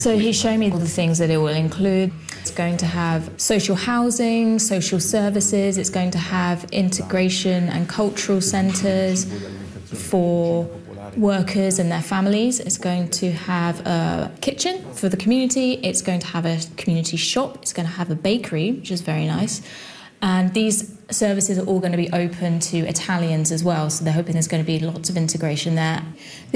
So he's shown me all the things that it will include. It's going to have social housing, social services, it's going to have integration and cultural centres for workers and their families. It's going to have a kitchen for the community, it's going to have a community shop, it's going to have a bakery, which is very nice. And these services are all going to be open to Italians as well, so they're hoping there's going to be lots of integration there.